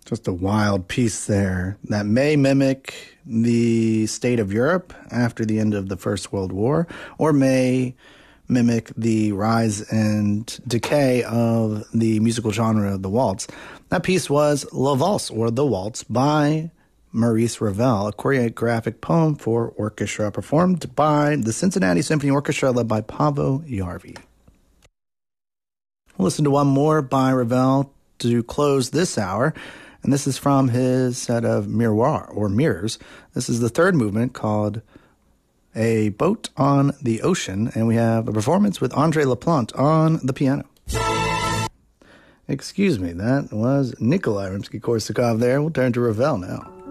Just a wild piece there that may mimic the state of Europe after the end of the First World War, or may mimic the rise and decay of the musical genre of the waltz. That piece was La Valse, or The Waltz, by Maurice Ravel, a choreographic poem for orchestra performed by the Cincinnati Symphony Orchestra led by Paavo Järvi. We'll listen to one more by Ravel to close this hour. And this is from his set of Miroir, or Mirrors. This is the third movement called A Boat on the Ocean, and we have a performance with André Laplante on the piano. Excuse me, that was Nikolai Rimsky-Korsakov there. We'll turn to Ravel now.